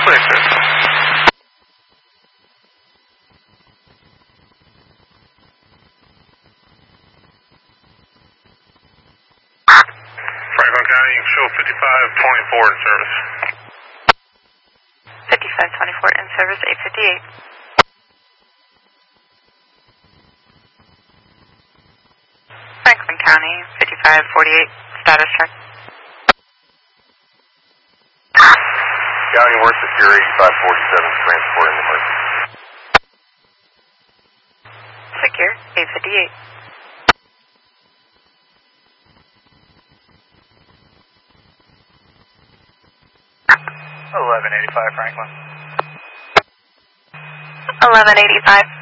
clear, sir. Franklin County, you can show 5524 in service. 5524 in service, 858. Franklin County, 5548, status check. County, we're secure 8547, transport in emergency. Secure, 858. $1185 Franklin. 1185.